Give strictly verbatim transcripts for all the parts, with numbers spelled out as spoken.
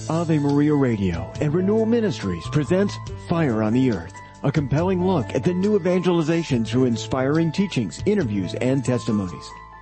Ave Maria Radio and Renewal Ministries presents Fire on the Earth, a compelling look at the new evangelization through inspiring teachings, interviews, and testimonies.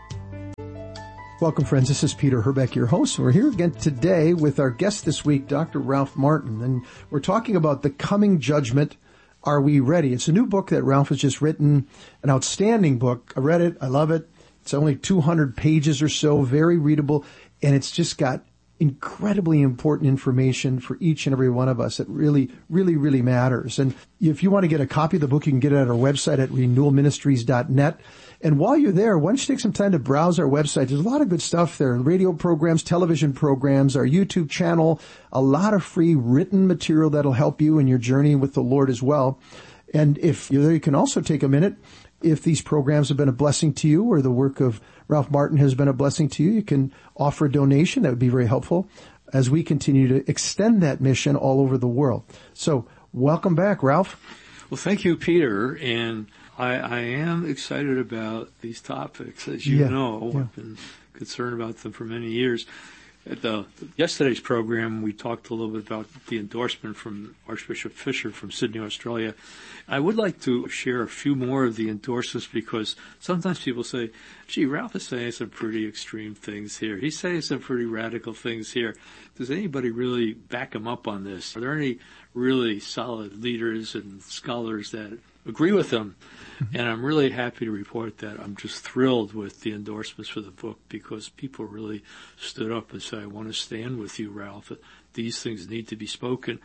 Welcome, friends. This is Peter Herbeck, your host. We're here again today with our guest this week, Doctor Ralph Martin, and we're talking about the coming judgment. Are we ready? It's a new book that Ralph has just written, an outstanding book. I read it. I love it. It's only two hundred pages or so, very readable, and it's just got incredibly important information for each and every one of us. It really, really, really matters. And if you want to get a copy of the book, you can get it at our website at renewal ministries dot net. And while you're there, why don't you take some time to browse our website? There's a lot of good stuff there. Radio programs, television programs, our YouTube channel, a lot of free written material that'll help you in your journey with the Lord as well. And if you're there, you can also take a minute. If these programs have been a blessing to you or the work of Ralph Martin has been a blessing to you, you can offer a donation. That would be very helpful as we continue to extend that mission all over the world. So welcome back, Ralph. Well, thank you, Peter. And I, I am excited about these topics. As you yeah, know, yeah. I've been concerned about them for many years. At the, yesterday's program, we talked a little bit about the endorsement from Archbishop Fisher from Sydney, Australia. I would like to share a few more of the endorsements because sometimes people say, gee, Ralph is saying some pretty extreme things here. He's saying some pretty radical things here. Does anybody really back him up on this? Are there any really solid leaders and scholars that agree with him? And I'm really happy to report that I'm just thrilled with the endorsements for the book because people really stood up and said, I want to stand with you, Ralph. These things need to be spoken.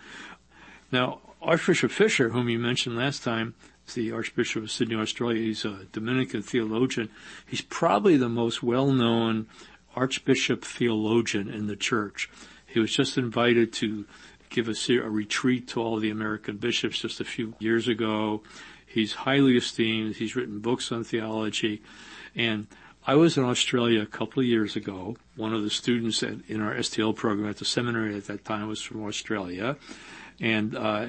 Now, Archbishop Fisher, whom you mentioned last time, is the Archbishop of Sydney, Australia. He's a Dominican theologian. He's probably the most well-known Archbishop theologian in the church. He was just invited to give a, a retreat to all the American bishops just a few years ago. He's highly esteemed. He's written books on theology. And I was in Australia a couple of years ago. One of the students at, in our S T L program at the seminary at that time was from Australia. And uh,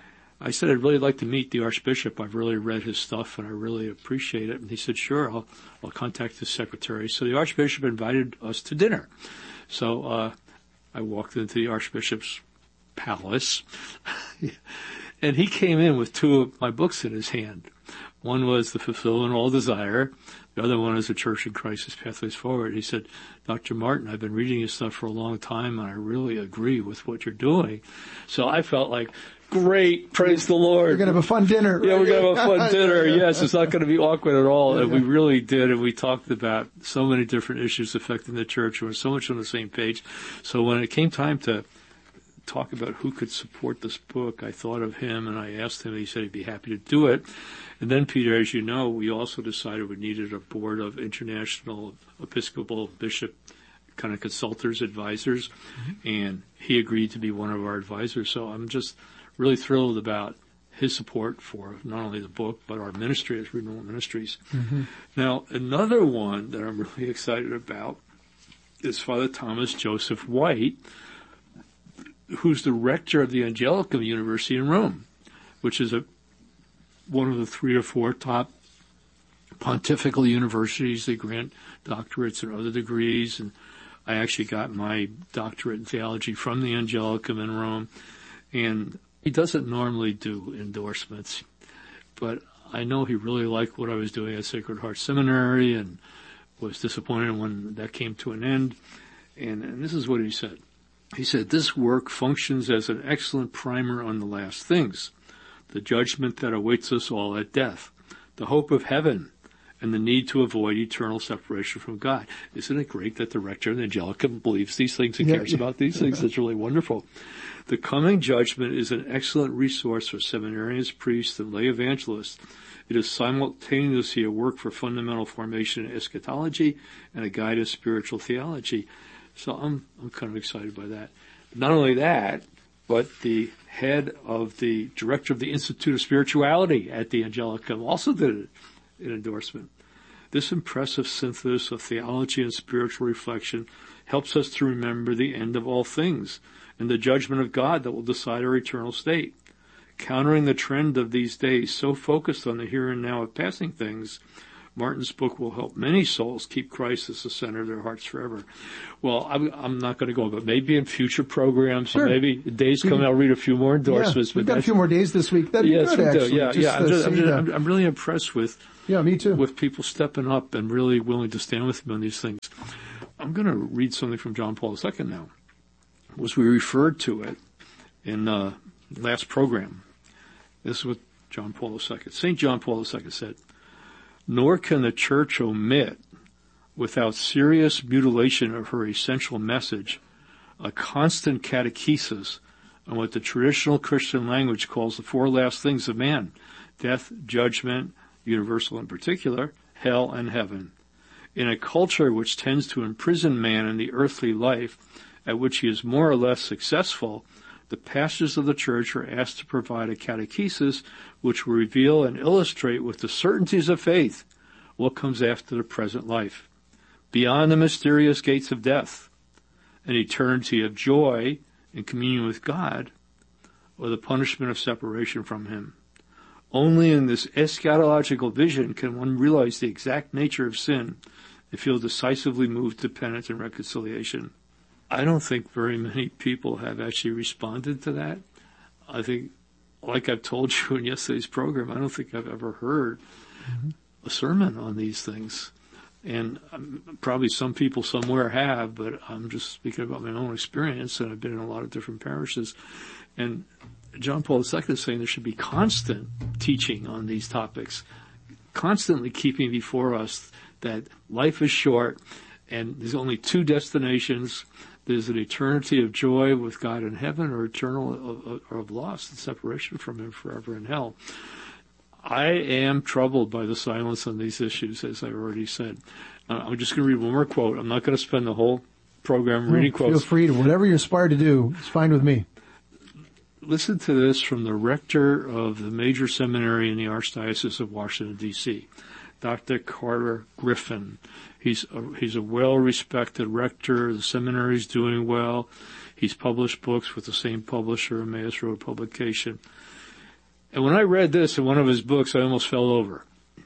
I said, I'd really like to meet the Archbishop. I've really read his stuff, and I really appreciate it. And he said, sure, I'll, I'll contact the secretary. So the Archbishop invited us to dinner. So uh, I walked into the Archbishop's palace. And he came in with two of my books in his hand. One was The Fulfilling All Desire. The other one is The Church in Christ's Pathways Forward. He said, Doctor Martin, I've been reading your stuff for a long time, and I really agree with what you're doing. So I felt like, great, praise the Lord. We're going to have a fun dinner. Yeah, we're going to have a fun dinner. Yes, it's not going to be awkward at all. And we really did, and we talked about so many different issues affecting the church. We were so much on the same page. So when it came time to talk about who could support this book, I thought of him and I asked him, and he said he'd be happy to do it. And then, Peter, as you know, we also decided we needed a board of international Episcopal bishop kind of consultants, advisors, mm-hmm. and he agreed to be one of our advisors. So I'm just really thrilled about his support for not only the book, but our ministry as Renewal Ministries. Mm-hmm. Now, another one that I'm really excited about is Father Thomas Joseph White, who's the rector of the Angelicum University in Rome, which is a one of the three or four top pontifical universities. They grant doctorates and other degrees, and I actually got my doctorate in theology from the Angelicum in Rome. And he doesn't normally do endorsements, but I know he really liked what I was doing at Sacred Heart Seminary and was disappointed when that came to an end. And, and this is what he said. He said, this work functions as an excellent primer on the last things, the judgment that awaits us all at death, the hope of heaven, and the need to avoid eternal separation from God. Isn't it great that the rector of the Angelicum believes these things and yeah, cares yeah. about these things? It's really wonderful. The coming judgment is an excellent resource for seminarians, priests, and lay evangelists. It is simultaneously a work for fundamental formation in eschatology and a guide of spiritual theology. So I'm I'm kind of excited by that. Not only that, but the head of the director of the Institute of Spirituality at the Angelicum also did an endorsement. This impressive synthesis of theology and spiritual reflection helps us to remember the end of all things and the judgment of God that will decide our eternal state. Countering the trend of these days so focused on the here and now of passing things, Martin's book will help many souls keep Christ as the center of their hearts forever. Well, I'm, I'm not going to go, but maybe in future programs, sure. maybe days coming, I'll read a few more endorsements. Yeah, we've but got a few more days this week. That'd yes, be good, actually. Yeah, just, yeah. I'm, uh, just, I'm, just, the, I'm, I'm really impressed with, yeah, me too. with people stepping up and really willing to stand with me on these things. I'm going to read something from John Paul the Second now. Was we referred to it in the last program. This is what John Paul the Second, Saint John Paul the Second said, "Nor can the Church omit, without serious mutilation of her essential message, a constant catechesis on what the traditional Christian language calls the four last things of man: death, judgment, universal in particular, hell, and heaven. In a culture which tends to imprison man in the earthly life, at which he is more or less successful, the pastors of the Church are asked to provide a catechesis which will reveal and illustrate with the certainties of faith what comes after the present life, beyond the mysterious gates of death, an eternity of joy in communion with God, or the punishment of separation from Him. Only in this eschatological vision can one realize the exact nature of sin and feel decisively moved to penance and reconciliation." I don't think very many people have actually responded to that. I think, like I've told you in yesterday's program, I don't think I've ever heard mm-hmm. a sermon on these things. And um, probably some people somewhere have, but I'm just speaking about my own experience, and I've been in a lot of different parishes. And John Paul the Second is saying there should be constant teaching on these topics, constantly keeping before us that life is short and there's only two destinations. There's an eternity of joy with God in heaven, or eternal of, of loss and separation from Him forever in hell. I am troubled by the silence on these issues, as I already said. Uh, I'm just going to read one more quote. I'm not going to spend the whole program reading Feel quotes. Feel free to, whatever you're inspired to do, it's fine with me. Listen to this from the rector of the major seminary in the Archdiocese of Washington, D C, Doctor Carter Griffin. He's a, he's a well-respected rector. The seminary's doing well. He's published books with the same publisher, Emmaus Road Publication. And when I read this in one of his books, I almost fell over.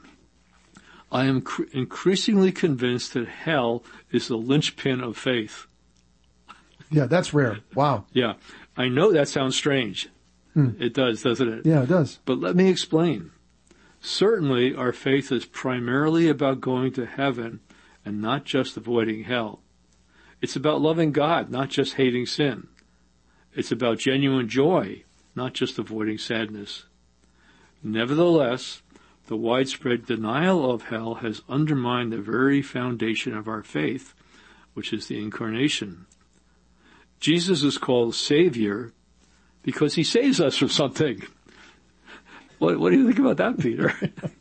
I am cr- increasingly convinced that hell is the linchpin of faith. Yeah, that's rare. Wow. Yeah. I know that sounds strange. Hmm. It does, doesn't it? Yeah, it does. But let me explain. Certainly, our faith is primarily about going to heaven and not just avoiding hell. It's about loving God, not just hating sin. It's about genuine joy, not just avoiding sadness. Nevertheless, the widespread denial of hell has undermined the very foundation of our faith, which is the Incarnation. Jesus is called Savior because He saves us from something. What, what do you think about that, Peter?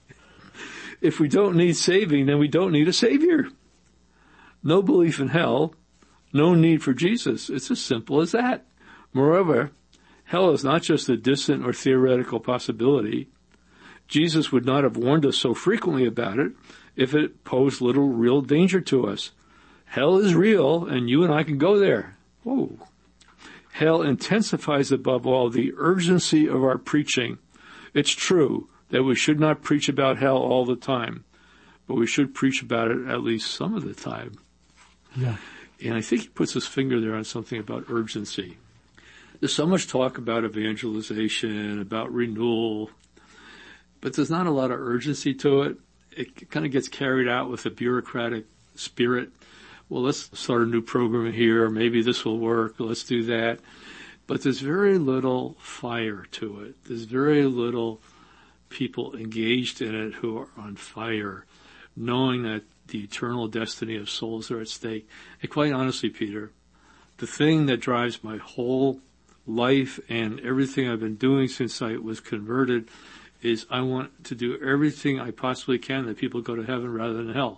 If we don't need saving, then we don't need a Savior. No belief in hell, no need for Jesus. It's as simple as that. Moreover, hell is not just a distant or theoretical possibility. Jesus would not have warned us so frequently about it if it posed little real danger to us. Hell is real, and you and I can go there. Whoa. Hell intensifies above all the urgency of our preaching. It's true that we should not preach about hell all the time, but we should preach about it at least some of the time. Yeah. And I think he puts his finger there on something about urgency. There's so much talk about evangelization, about renewal, but there's not a lot of urgency to it. It kind of gets carried out with a bureaucratic spirit. Well, let's start a new program here. Maybe this will work. Let's do that. But there's very little fire to it. There's very little people engaged in it who are on fire, knowing that the eternal destiny of souls are at stake. And quite honestly, Peter, the thing that drives my whole life and everything I've been doing since I was converted is I want to do everything I possibly can that people go to heaven rather than hell.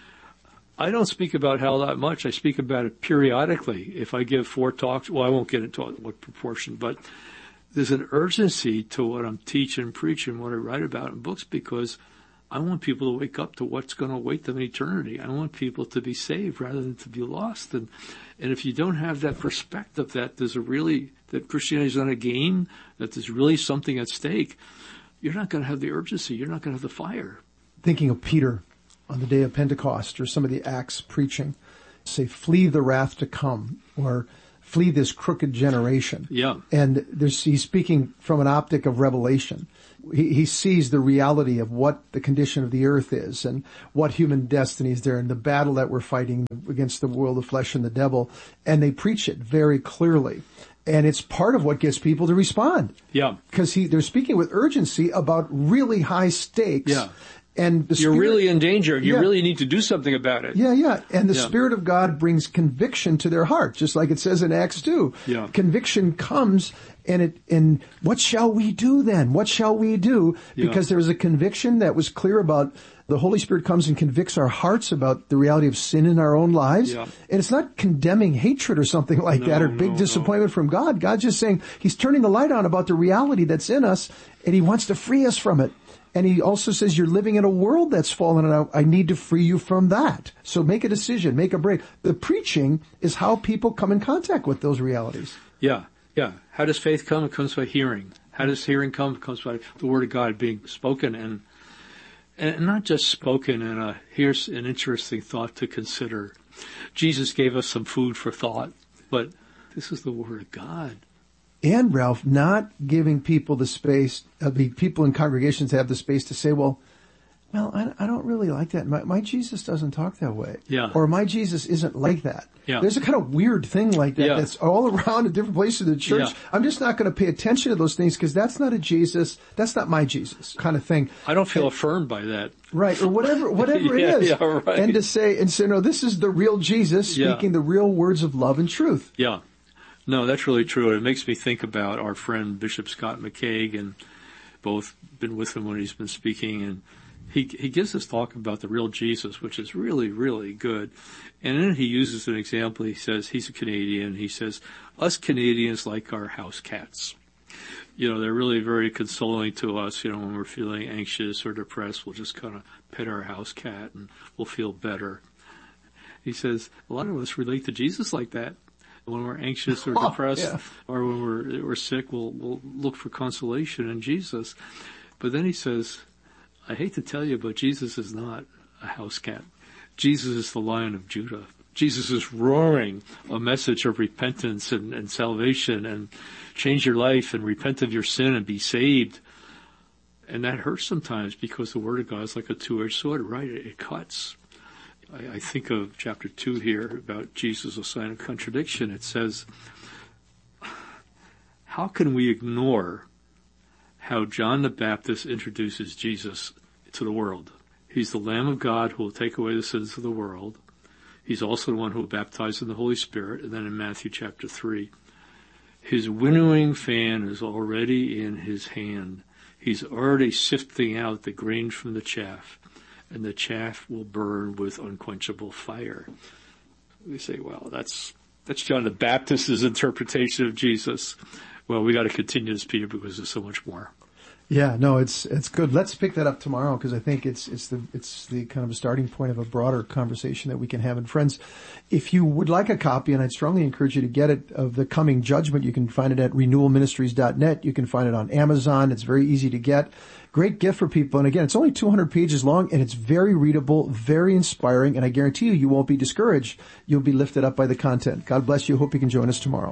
I don't speak about hell that much. I speak about it periodically. If I give four talks, well, I won't get into what proportion, but there's an urgency to what I'm teaching, preaching, what I write about in books, because I want people to wake up to what's going to await them in eternity. I want people to be saved rather than to be lost. And, and if you don't have that perspective that there's a really, that Christianity is not a game, that there's really something at stake, you're not going to have the urgency. You're not going to have the fire. Thinking of Peter, on the day of Pentecost, or some of the Acts preaching, say, flee the wrath to come, or flee this crooked generation. Yeah. And there's, he's speaking from an optic of revelation. He, he sees the reality of what the condition of the earth is and what human destiny is there and the battle that we're fighting against the world of flesh and the devil. And they preach it very clearly. And it's part of what gets people to respond. Yeah. Because he, they're speaking with urgency about really high stakes. Yeah. And the You're Spirit, really in danger. You yeah. really need to do something about it. Yeah, yeah. And the yeah. Spirit of God brings conviction to their heart, just like it says in Acts two. Yeah. Conviction comes, and it, and what shall we do then? What shall we do? Because yeah. there was a conviction that was clear about the Holy Spirit comes and convicts our hearts about the reality of sin in our own lives. Yeah. And it's not condemning hatred or something like no, that, or big no, disappointment no. from God. God's just saying He's turning the light on about the reality that's in us, and He wants to free us from it. And He also says you're living in a world that's fallen, and I, I need to free you from that. So make a decision, make a break. The preaching is how people come in contact with those realities. Yeah, yeah. How does faith come? It comes by hearing. How does hearing come? It comes by the Word of God being spoken, and and not just spoken. And uh, here's an interesting thought to consider. Jesus gave us some food for thought, but this is the Word of God. And, Ralph, not giving people the space, uh, the people in congregations have the space to say, well, well, I, I don't really like that. My, my Jesus doesn't talk that way. Yeah. Or my Jesus isn't like that. Yeah. There's a kind of weird thing like that yeah. that's all around in different places of the church. Yeah. I'm just not going to pay attention to those things because that's not a Jesus, that's not my Jesus kind of thing. I don't feel and, affirmed by that. Right, or whatever whatever yeah, it is. Yeah, right. And to say, and say, no, this is the real Jesus speaking yeah. the real words of love and truth. Yeah. No, that's really true. It makes me think about our friend Bishop Scott McCaig, and both been with him when he's been speaking, and he he gives this talk about the real Jesus, which is really, really good. And then he uses an example. He says he's a Canadian. He says, us Canadians like our house cats. You know, they're really very consoling to us. You know, when we're feeling anxious or depressed, we'll just kind of pet our house cat and we'll feel better. He says, a lot of us relate to Jesus like that. When we're anxious or depressed, oh, yeah. or when we're we're sick, we'll we'll look for consolation in Jesus. But then he says, I hate to tell you, but Jesus is not a house cat. Jesus is the Lion of Judah. Jesus is roaring a message of repentance and, and salvation and change your life and repent of your sin and be saved. And that hurts sometimes because the Word of God is like a two-edged sword, right? It, it cuts. I, I think of chapter two here about Jesus, a sign of contradiction. It says, how can we ignore how John the Baptist introduces Jesus to the world? He's the Lamb of God who will take away the sins of the world. He's also the one who will baptize in the Holy Spirit. And then in Matthew chapter three, his winnowing fan is already in his hand. He's already sifting out the grain from the chaff, and the chaff will burn with unquenchable fire. We say, well, that's that's John the Baptist's interpretation of Jesus. Well, we got to continue this, Peter, because there's so much more. Yeah, no, it's it's good. Let's pick that up tomorrow because I think it's it's the it's the kind of a starting point of a broader conversation that we can have. And friends, if you would like a copy, and I'd strongly encourage you to get it, of The Coming Judgment, you can find it at renewal ministries dot net. You can find it on Amazon. It's very easy to get. Great gift for people. And again, it's only two hundred pages long, and it's very readable, very inspiring, and I guarantee you, you won't be discouraged. You'll be lifted up by the content. God bless you. Hope you can join us tomorrow.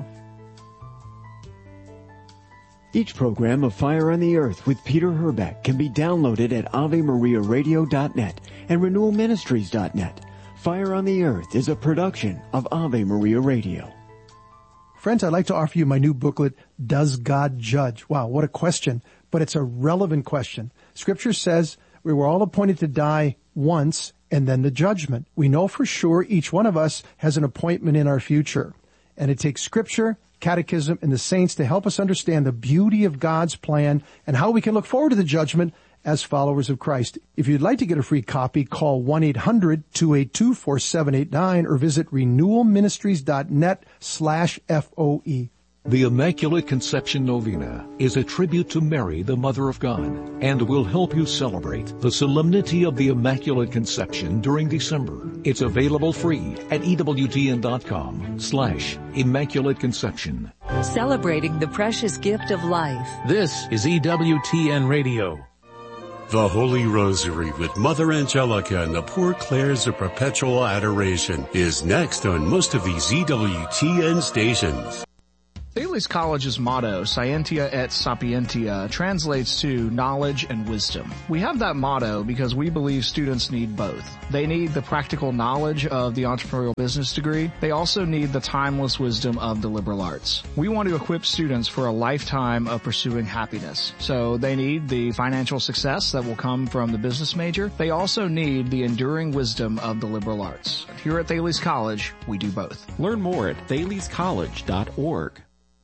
Each program of Fire on the Earth with Peter Herbeck can be downloaded at ave maria radio dot net and renewal ministries dot net. Fire on the Earth is a production of Ave Maria Radio. Friends, I'd like to offer you my new booklet, Does God Judge? Wow, what a question, but it's a relevant question. Scripture says we were all appointed to die once and then the judgment. We know for sure each one of us has an appointment in our future, and it takes Scripture, Catechism, and the saints to help us understand the beauty of God's plan and how we can look forward to the judgment as followers of Christ. If you'd like to get a free copy, call one eight hundred two eight two four seven eight nine or visit renewal ministries dot net slash F O E. The Immaculate Conception Novena is a tribute to Mary, the Mother of God, and will help you celebrate the solemnity of the Immaculate Conception during December. It's available free at E W T N dot com slash Immaculate Conception. Celebrating the precious gift of life. This is E W T N Radio. The Holy Rosary with Mother Angelica and the Poor Clares of Perpetual Adoration is next on most of these Z W T N stations. Thales College's motto, Scientia et Sapientia, translates to knowledge and wisdom. We have that motto because we believe students need both. They need the practical knowledge of the entrepreneurial business degree. They also need the timeless wisdom of the liberal arts. We want to equip students for a lifetime of pursuing happiness. So they need the financial success that will come from the business major. They also need the enduring wisdom of the liberal arts. Here at Thales College, we do both. Learn more at thales college dot org.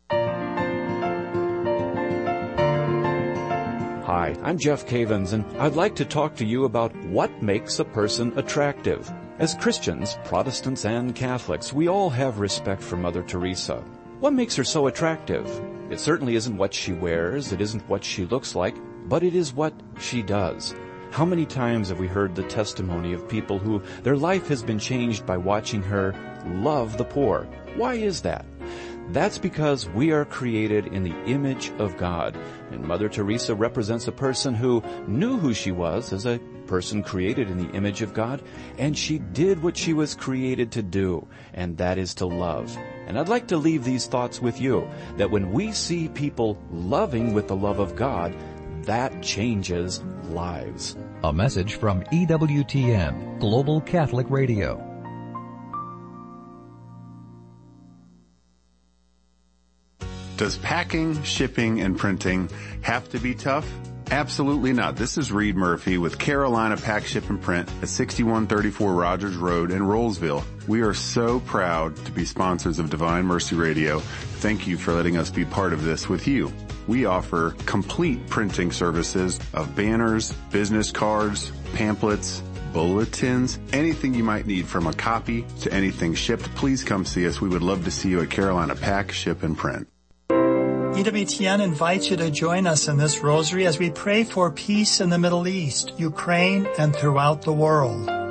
Hi, I'm Jeff Cavins, and I'd like to talk to you about what makes a person attractive. As Christians, Protestants and Catholics, we all have respect for Mother Teresa. What makes her so attractive? It certainly isn't what she wears, it isn't what she looks like, but it is what she does. How many times have we heard the testimony of people who their life has been changed by watching her love the poor? Why is that? That's because we are created in the image of God, and Mother Teresa represents a person who knew who she was as a person created in the image of God, and she did what she was created to do, and that is to love. And I'd like to leave these thoughts with you, that when we see people loving with the love of God, that changes lives. A message from E W T N, Global Catholic Radio. Does packing, shipping, and printing have to be tough? Absolutely not. This is Reed Murphy with Carolina Pack, Ship, and Print at sixty-one thirty-four Rogers Road in Rollsville. We are so proud to be sponsors of Divine Mercy Radio. Thank you for letting us be part of this with you. We offer complete printing services of banners, business cards, pamphlets, bulletins, anything you might need from a copy to anything shipped. Please come see us. We would love to see you at Carolina Pack, Ship, and Print. E W T N invites you to join us in this rosary as we pray for peace in the Middle East, Ukraine, and throughout the world.